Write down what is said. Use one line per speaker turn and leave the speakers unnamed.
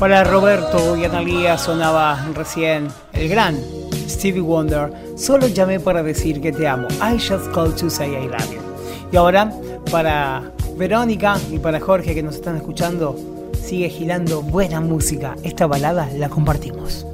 Para Roberto y Analía sonaba recién el gran Stevie Wonder, Solo llamé para decir que te amo, I just called to say I love you. Y ahora, para Verónica y para Jorge que nos están escuchando, sigue girando buena música. Esta balada la compartimos.